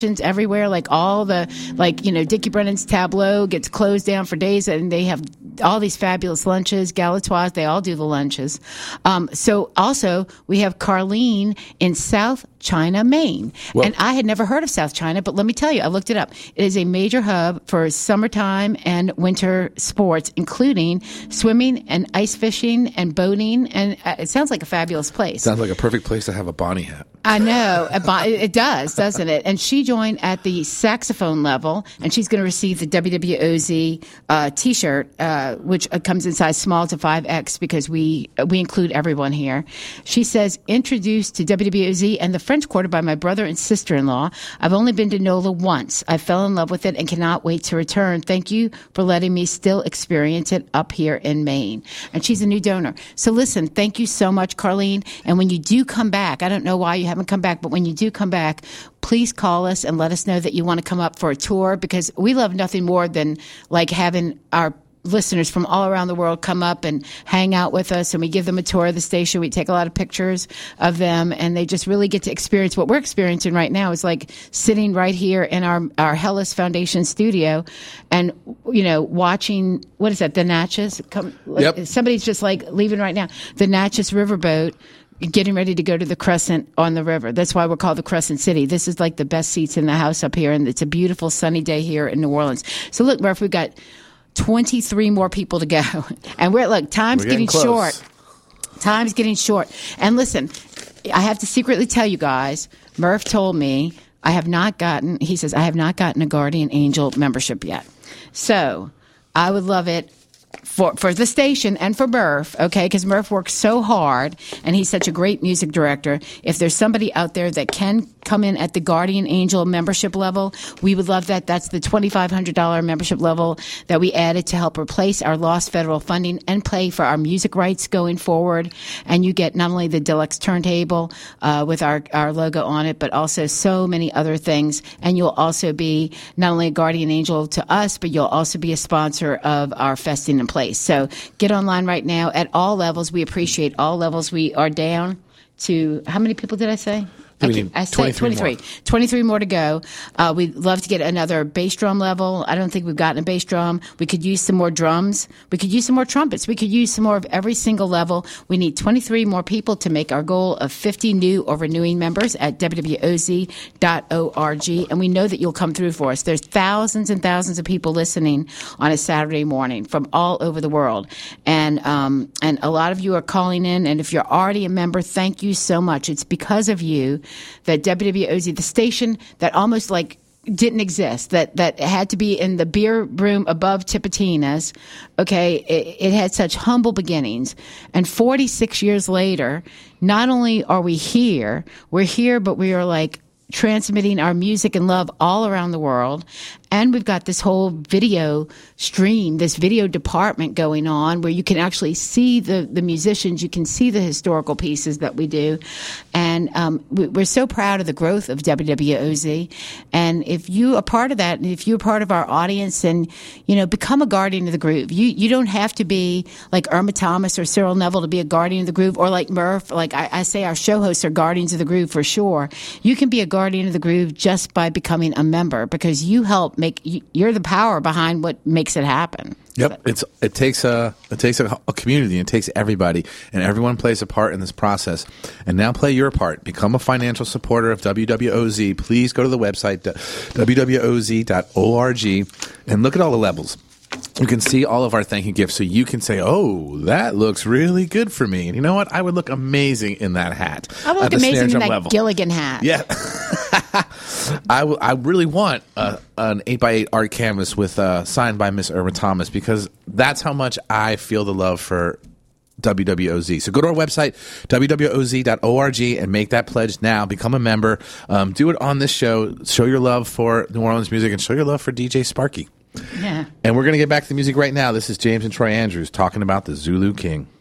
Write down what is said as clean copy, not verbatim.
everywhere, like all the, like, Dickie Brennan's Tableau gets closed down for days, and they have all these fabulous lunches. Galatoire's, they all do the lunches. So also we have Carlene in South China, Maine. Well, and I had never heard of South China, but let me tell you, I looked it up. It is a major hub for summertime and winter sports, including swimming and ice fishing and boating. And it sounds like a fabulous place. Sounds like a perfect place to have a Bonnie hat. I know. It does, doesn't it? And she joined at the saxophone level, and she's going to receive the WWOZ T-shirt, which comes in size small to 5X, because we include everyone here. She says, introduced to WWOZ and the French Quarter by my brother and sister-in-law. I've only been to NOLA once. I fell in love with it and cannot wait to return. Thank you for letting me still experience it up here in Maine. And she's a new donor. So listen, thank you so much, Carlene. And when you do come back, I don't know why you haven't come back, but when you do come back, please call us and let us know that you want to come up for a tour, because we love nothing more than like having our listeners from all around the world come up and hang out with us, and we give them a tour of the station. We take a lot of pictures of them, and they just really get to experience what we're experiencing right now. Is like sitting right here in our Hellas Foundation studio and, watching, what is that, the Natchez? Yep. Somebody's just like leaving right now. The Natchez riverboat, getting ready to go to the Crescent on the river. That's why we're called the Crescent City. This is like the best seats in the house up here, and it's a beautiful sunny day here in New Orleans. So look, Murph, we've got 23 more people to go. And time's getting short. Time's getting short. And listen, I have to secretly tell you guys, Murph told me I have not gotten a Guardian Angel membership yet. So I would love it for the station and for Murph, okay, because Murph works so hard and he's such a great music director. If there's somebody out there that can come in at the Guardian Angel membership level, we would love that. That's the $2,500 membership level that we added to help replace our lost federal funding and pay for our music rights going forward. And you get not only the deluxe turntable with our logo on it, but also so many other things. And you'll also be not only a Guardian Angel to us, but you'll also be a sponsor of our Festing in Place. So get online right now at all levels. We appreciate all levels. We are down to, how many people did I say? I said 23. 23 more to go. We'd love to get another bass drum level. I don't think we've gotten a bass drum. We could use some more drums. We could use some more trumpets. We could use some more of every single level. We need 23 more people to make our goal of 50 new or renewing members at wwoz.org. And we know that you'll come through for us. There's thousands and thousands of people listening on a Saturday morning from all over the world. And a lot of you are calling in. And if you're already a member, thank you so much. It's because of you that WWOZ, the station that almost like didn't exist, that had to be in the beer room above Tipitina's, okay, it had such humble beginnings. And 46 years later, not only are we're here, but we are like transmitting our music and love all around the world. And we've got this whole video stream, this video department going on where you can actually see the musicians, you can see the historical pieces that we do. And we're so proud of the growth of WWOZ. And if you are part of that, and if you're part of our audience, and, become a guardian of the groove. You don't have to be like Irma Thomas or Cyril Neville to be a guardian of the groove, or like Murph. Like I say, our show hosts are guardians of the groove for sure. You can be a guardian of the groove just by becoming a member, because you help you're the power behind what makes it happen. Yep, it takes a community. It takes everybody, and everyone plays a part in this process. And now play your part. Become a financial supporter of WWOZ. Please go to the website wwoz.org and look at all the levels. You can see all of our thank you gifts, so you can say, "Oh, that looks really good for me." And you know what? I would look amazing in that hat. I would look amazing in that Gilligan hat. Yeah. I really want an 8x8 art canvas with signed by Miss Irma Thomas, because that's how much I feel the love for WWOZ. So go to our website, wwoz.org, and make that pledge now. Become a member. Do it on this show. Show your love for New Orleans music, and show your love for DJ Sparky. Yeah. And we're going to get back to the music right now. This is James and Troy Andrews talking about the Zulu King.